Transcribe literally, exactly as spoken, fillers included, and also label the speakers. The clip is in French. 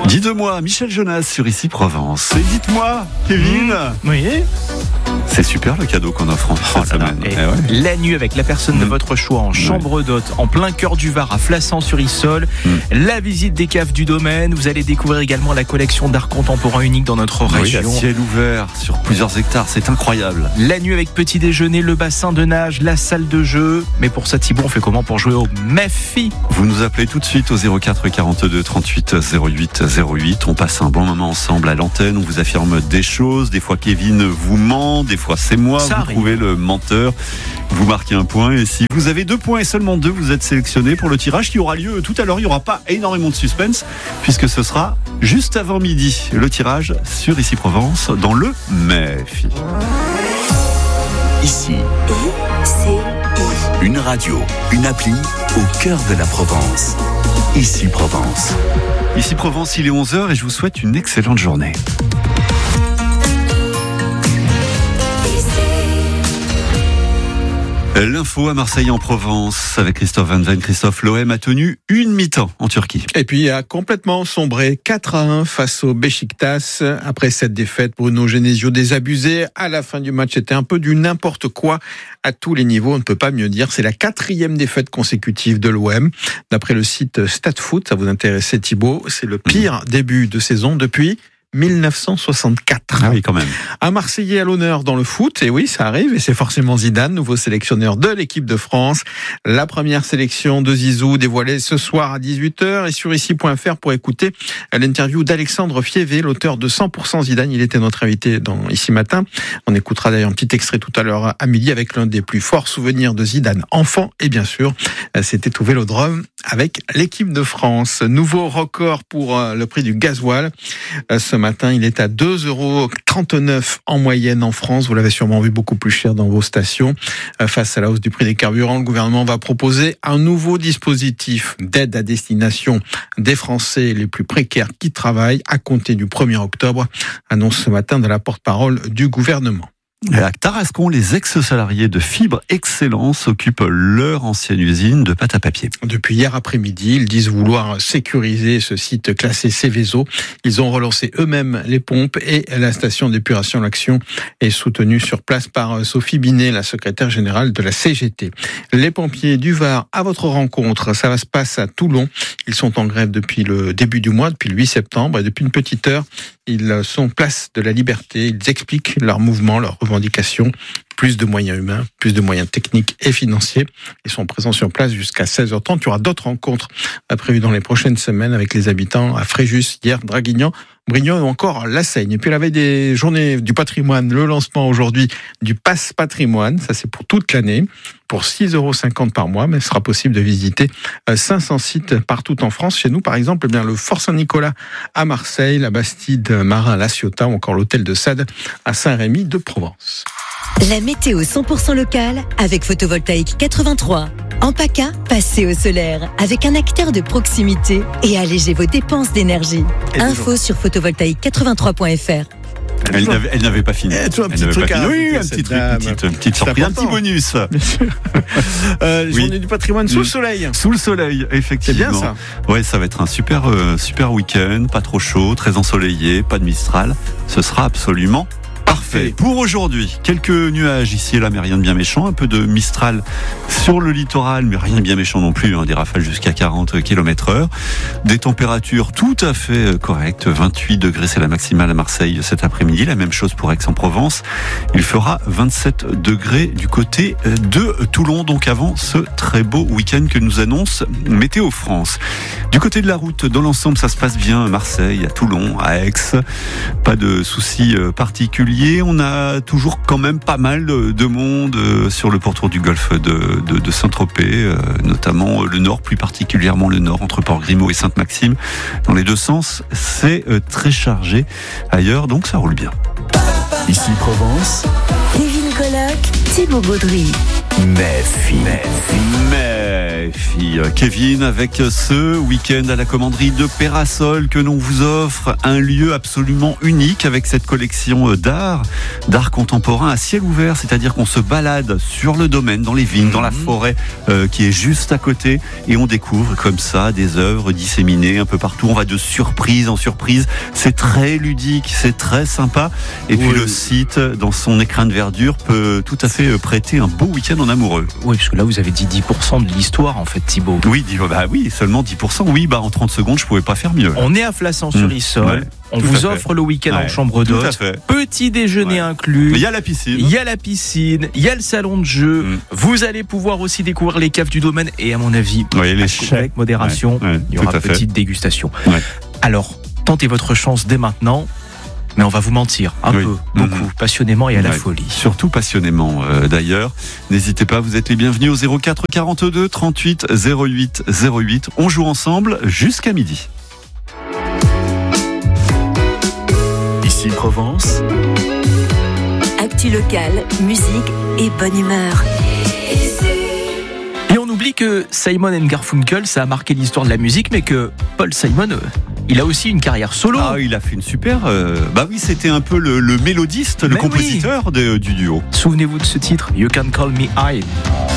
Speaker 1: Dites-moi, Michel Jonas sur Ici Provence. Et dites-moi, Kevin.
Speaker 2: Mmh. Oui.
Speaker 1: C'est super le cadeau qu'on offre en
Speaker 2: Oh
Speaker 1: cette semaine.
Speaker 2: Et
Speaker 1: Eh ouais.
Speaker 2: La nuit avec la personne mmh. de votre choix en chambre d'hôte, en plein cœur du Var, à Flassan-sur-Issole. Mmh. La visite des caves du domaine. Vous allez découvrir également la collection d'art contemporain unique dans notre région.
Speaker 1: Oui, à ciel ouvert sur plusieurs hectares, c'est incroyable.
Speaker 2: La nuit avec petit déjeuner, le bassin de nage, la salle de jeu. Mais pour ça, Thibaut, on fait comment pour jouer au M E F I ?
Speaker 1: Vous nous appelez tout de suite au zéro quatre quarante-deux trente-huit zéro huit zéro huit. On passe un bon moment ensemble à l'antenne. On vous affirme des choses. Des fois, Kevin vous ment. Des fois, c'est moi.
Speaker 2: Ça
Speaker 1: vous
Speaker 2: arrive.
Speaker 1: trouvez le menteur. Vous marquez un point. Et si vous avez deux points et seulement deux, vous êtes sélectionné pour le tirage qui aura lieu tout à l'heure. Il n'y aura pas énormément de suspense puisque ce sera juste avant midi. Le tirage sur Ici Provence dans le M E F I.
Speaker 3: Ici, une radio, une appli au cœur de la Provence. Ici Provence.
Speaker 1: Ici Provence, il est onze heures et je vous souhaite une excellente journée. L'info à Marseille en Provence avec Christophe Van Ven. Christophe, l'O M a tenu une mi-temps en Turquie.
Speaker 4: Et puis a complètement sombré quatre à un face au Beşiktaş. Après cette défaite, Bruno Genesio désabusé. À la fin du match, c'était un peu du n'importe quoi à tous les niveaux. On ne peut pas mieux dire. C'est la quatrième défaite consécutive de l'O M. D'après le site StatFoot, ça vous intéressait Thibaut, c'est le pire mmh. début de saison depuis dix-neuf cent soixante-quatre.
Speaker 1: Ah oui, quand même.
Speaker 4: Un Marseillais à l'honneur dans le foot, et oui, ça arrive, et c'est forcément Zidane, nouveau sélectionneur de l'équipe de France. La première sélection de Zizou dévoilée ce soir à dix-huit heures, et sur ici point f r pour écouter l'interview d'Alexandre Fievé, l'auteur de cent pour cent Zidane. Il était notre invité dans Ici Matin. On écoutera d'ailleurs un petit extrait tout à l'heure à midi avec l'un des plus forts souvenirs de Zidane enfant, et bien sûr, c'était au Vélodrome avec l'équipe de France. Nouveau record pour le prix du gasoil. Ce matin, il est à deux euros trente-neuf en moyenne en France. Vous l'avez sûrement vu beaucoup plus cher dans vos stations. Face à la hausse du prix des carburants, le gouvernement va proposer un nouveau dispositif d'aide à destination des Français les plus précaires qui travaillent à compter du premier octobre, annonce ce matin de la porte-parole du gouvernement.
Speaker 1: À Tarascon, les ex-salariés de Fibre Excellence occupent leur ancienne usine de pâte à papier.
Speaker 4: Depuis hier après-midi, ils disent vouloir sécuriser ce site classé Céveso. Ils ont relancé eux-mêmes les pompes et la station d'épuration. L'action est soutenue sur place par Sophie Binet, la secrétaire générale de la C G T. Les pompiers du Var, à votre rencontre, ça va se passer à Toulon. Ils sont en grève depuis le début du mois, depuis le huit septembre, et depuis une petite heure, ils sont place de la Liberté. Ils expliquent leur mouvement, leurs revendications. Plus de moyens humains, plus de moyens techniques et financiers. Ils sont présents sur place jusqu'à seize heures trente. Il y aura d'autres rencontres prévues dans les prochaines semaines avec les habitants à Fréjus, hier, Draguignan, Brignon ou encore La Seigne. Et puis la veille des journées du patrimoine, le lancement aujourd'hui du Pass Patrimoine. Ça, c'est pour toute l'année, pour six euros cinquante par mois. Mais il sera possible de visiter cinq cents sites partout en France. Chez nous, par exemple, eh bien, le Fort Saint-Nicolas à Marseille, la Bastide Marin à La Ciotat ou encore l'hôtel de Sade à Saint-Rémy de Provence.
Speaker 5: La météo cent pour cent locale avec Photovoltaïque quatre-vingt-trois. En PACA, passez au solaire avec un acteur de proximité et allégez vos dépenses d'énergie.
Speaker 4: Et
Speaker 5: Info sur photovoltaïque quatre-vingt-trois point f r.
Speaker 1: Elle n'avait, elle n'avait pas fini.
Speaker 4: Eh, tu vois, un
Speaker 1: elle
Speaker 4: petit truc
Speaker 1: pas
Speaker 4: à
Speaker 1: fini. Oui, un
Speaker 4: cette
Speaker 1: petit truc, une
Speaker 4: dame.
Speaker 1: petite, une petite
Speaker 4: C'est
Speaker 1: surprise, un
Speaker 4: important.
Speaker 1: petit bonus.
Speaker 4: Euh,
Speaker 1: Oui.
Speaker 4: Journée du patrimoine sous le soleil.
Speaker 1: Sous le soleil, effectivement.
Speaker 4: C'est bien ça.
Speaker 1: Ouais, ça va être un super, euh, super week-end, pas trop chaud, très ensoleillé, pas de Mistral. Ce sera absolument parfait. Pour aujourd'hui, quelques nuages ici et là, mais rien de bien méchant. Un peu de Mistral sur le littoral, mais rien de bien méchant non plus. Hein, des rafales jusqu'à quarante kilomètres heure. Des températures tout à fait correctes. vingt-huit degrés, c'est la maximale à Marseille cet après-midi. La même chose pour Aix-en-Provence. Il fera vingt-sept degrés du côté de Toulon. Donc avant ce très beau week-end que nous annonce Météo France. Du côté de la route, dans l'ensemble, ça se passe bien à Marseille, à Toulon, à Aix. Pas de soucis particuliers. On a toujours quand même pas mal de monde sur le pourtour du golfe de, de, de Saint-Tropez, notamment le nord, plus particulièrement le nord, entre Port-Grimaud et Sainte-Maxime. Dans les deux sens, c'est très chargé. Ailleurs, donc ça roule bien.
Speaker 3: Ici Provence.
Speaker 5: Kevin Coloc, Thibaut Gaudry.
Speaker 3: Mes filles.
Speaker 1: Mes filles. Kevin, avec ce week-end à la commanderie de Pérasol que l'on vous offre, un lieu absolument unique avec cette collection d'art, d'art contemporain à ciel ouvert, c'est-à-dire qu'on se balade sur le domaine, dans les vignes, dans la forêt euh, qui est juste à côté, et on découvre comme ça des œuvres disséminées un peu partout. On va de surprise en surprise. C'est très ludique, c'est très sympa. Et puis
Speaker 2: oui.
Speaker 1: le site, dans son écrin de verdure, peut tout à fait prêter un beau week-end en amoureux.
Speaker 2: Oui, parce que là, vous avez dit dix pour cent de l'histoire, en fait, Thibaut.
Speaker 1: Oui, bah oui, seulement dix pour cent. Oui, bah en trente secondes, je pouvais pas faire mieux.
Speaker 2: On est à Flassan-sur-Issol.
Speaker 1: Mmh, ouais,
Speaker 2: on
Speaker 1: tout
Speaker 2: vous
Speaker 1: à
Speaker 2: offre
Speaker 1: fait.
Speaker 2: le week-end
Speaker 1: Ouais,
Speaker 2: en chambre
Speaker 1: tout à
Speaker 2: d'hôte.
Speaker 1: fait.
Speaker 2: Petit déjeuner
Speaker 1: Ouais.
Speaker 2: inclus.
Speaker 1: Il y a la piscine.
Speaker 2: Il y a la piscine, il y a le salon de jeu.
Speaker 1: Mmh.
Speaker 2: Vous allez pouvoir aussi découvrir les caves du domaine et, à mon avis,
Speaker 1: Oui, les
Speaker 2: avec
Speaker 1: chais.
Speaker 2: modération,
Speaker 1: Ouais, ouais,
Speaker 2: il y aura
Speaker 1: tout à
Speaker 2: une
Speaker 1: fait.
Speaker 2: petite dégustation.
Speaker 1: Ouais.
Speaker 2: Alors, tentez votre chance dès maintenant. Mais on va vous mentir un
Speaker 1: Oui.
Speaker 2: peu, beaucoup,
Speaker 1: Mmh.
Speaker 2: passionnément et à la
Speaker 1: Ouais.
Speaker 2: folie.
Speaker 1: Surtout passionnément euh, d'ailleurs. N'hésitez pas, vous êtes les bienvenus au zéro quatre quarante-deux trente-huit zéro huit zéro huit. On joue ensemble jusqu'à midi.
Speaker 3: Ici Provence,
Speaker 5: Actu locale, musique et bonne humeur.
Speaker 2: Et on oublie que Simon and Garfunkel, ça a marqué l'histoire de la musique, mais que Paul Simon, euh, il a aussi une carrière solo.
Speaker 1: Ah, il a fait une super. euh, bah oui, c'était un peu le, le mélodiste, le
Speaker 2: Mais
Speaker 1: compositeur de- du duo.
Speaker 2: Souvenez-vous de ce titre, You Can Call Me Hyde.